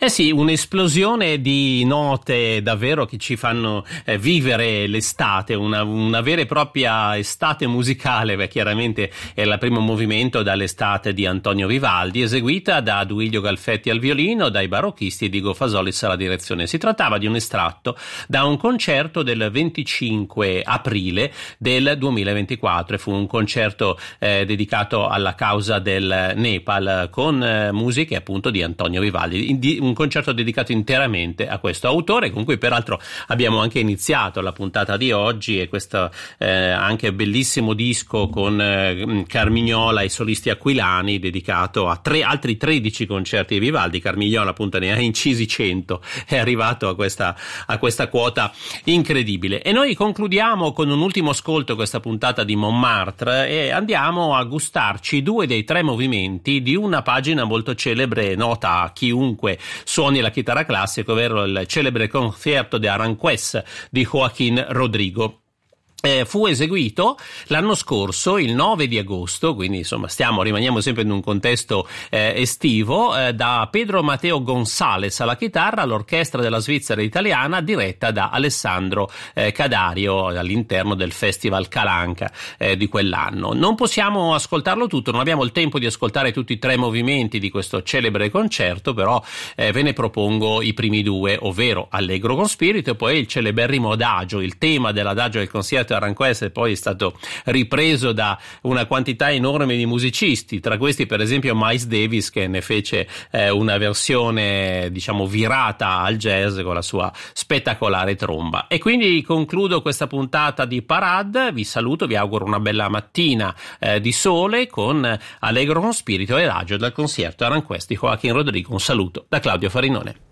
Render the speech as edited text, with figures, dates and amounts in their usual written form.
Eh sì, un'esplosione di note davvero che ci fanno vivere l'estate, una vera e propria estate musicale. Beh, chiaramente è il primo movimento dall'estate di Antonio Vivaldi, eseguita da Duilio Galfetti al violino, dai barocchisti e Diego Fasolis alla direzione. Si trattava di un estratto da un concerto del 25 aprile del 2024, e fu un concerto dedicato alla causa del Nepal con musiche appunto di Antonio Vivaldi, un concerto dedicato interamente a questo autore, con cui peraltro abbiamo anche iniziato la puntata di oggi, e questo anche bellissimo disco con Carmignola e solisti aquilani, dedicato a altri 13 concerti di Vivaldi. Carmignola appunto ne ha incisi 100, è arrivato a questa quota incredibile. E noi concludiamo con un ultimo ascolto questa puntata di Montmartre e andiamo a gustarci 2 dei 3 movimenti di una pagina molto celebre, nota a chiunque suoni la chitarra classica, ovvero il celebre Concierto de Aranjuez di Joaquín Rodrigo. Fu eseguito l'anno scorso, il 9 di agosto, quindi insomma rimaniamo sempre in un contesto estivo, da Pedro Mateo González alla chitarra, l'orchestra della Svizzera italiana diretta da Alessandro Cadario all'interno del Festival Calanca di quell'anno. Non possiamo ascoltarlo tutto, non abbiamo il tempo di ascoltare tutti i 3 movimenti di questo celebre concerto, però ve ne propongo i primi 2, ovvero Allegro con spirito e poi il celeberrimo Adagio. Il tema dell'Adagio del Concierto Aranjuez poi è stato ripreso da una quantità enorme di musicisti, tra questi per esempio Miles Davis, che ne fece una versione diciamo virata al jazz con la sua spettacolare tromba. E quindi concludo questa puntata di Parade, vi saluto, vi auguro una bella mattina di sole con Allegro con spirito e Adagio dal Concierto Aranjuez di Joaquín Rodrigo. Un saluto da Claudio Farinone.